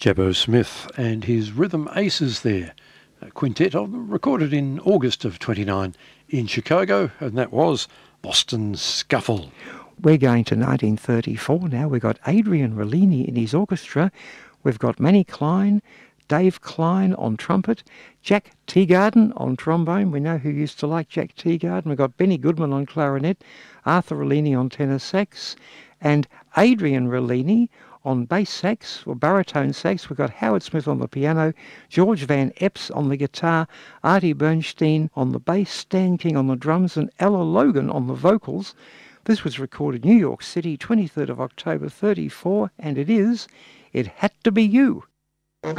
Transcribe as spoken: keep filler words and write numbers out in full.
Jabbo Smith and his Rhythm Aces there. A quintet of them recorded in August of twenty-nine in Chicago, and that was Boston Scuffle. We're going to nineteen thirty-four now. We've got Adrian Rollini in his orchestra. We've got Manny Klein, Dave Klein on trumpet, Jack Teagarden on trombone. We know who used to like Jack Teagarden. We've got Benny Goodman on clarinet, Arthur Rollini on tenor sax, and Adrian Rollini on bass sax or baritone sax. We've got Howard Smith on the piano, George Van Epps on the guitar, Artie Bernstein on the bass, Stan King on the drums, and Ella Logan on the vocals. This was recorded in New York City, twenty-third of October thirty-four, and it is It Had to Be You.